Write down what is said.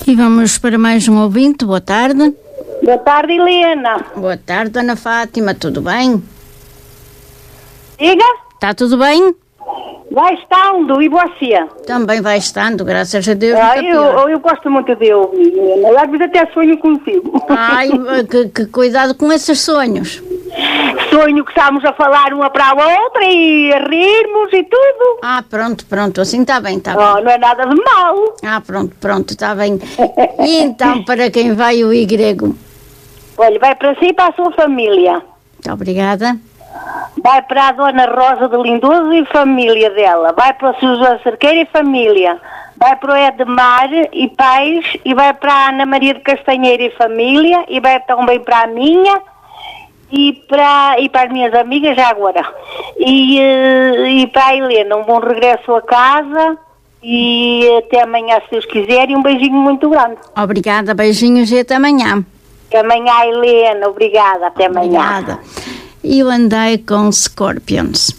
E vamos para mais um ouvinte. Boa tarde. Boa tarde, Helena. Boa tarde, Ana Fátima. Tudo bem? Diga? Está tudo bem? Vai estando, e você? Também vai estando, graças a Deus. Eu gosto muito de ouvir, Helena. Às vezes até sonho contigo. Ai, que cuidado com esses sonhos. Sonho que estamos a falar uma para a outra e a rirmos e tudo. Ah, pronto, assim está bem, está bem. Oh, não é nada de mal. Ah, pronto, está bem. E então, para quem vai o Y? Olha, vai para si e para a sua família. Muito obrigada. Vai para a Dona Rosa de Lindoso e família dela. Vai para o Sr. José Cerqueira e família. Vai para o Edmar e pais. E vai para a Ana Maria de Castanheira e família. E vai também para a minha. E para as minhas amigas já agora. E para a Helena, um bom regresso a casa. E até amanhã, se Deus quiser. E um beijinho muito grande. Obrigada, beijinhos e até amanhã. Até amanhã, Helena. Obrigada. Até amanhã. Obrigada. E eu andei com Scorpions.